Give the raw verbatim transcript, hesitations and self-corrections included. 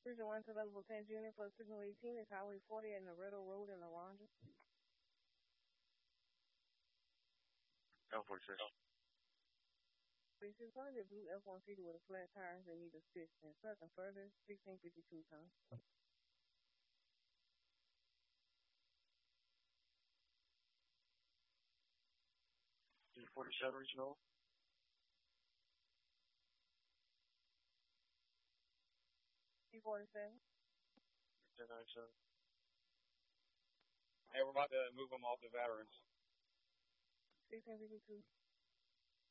Region one to level ten unit for Signal eighteen is Highway forty and Loretto Road in Arundel. L forty-six. forty-six hundred blue F one fifty with a flat tires and need assistance. Nothing further, sixteen fifty-two time. D forty-seven regional. D forty-seven. ten ninety-seven. Hey, we're about to move them off the veterans. sixteen fifty-two.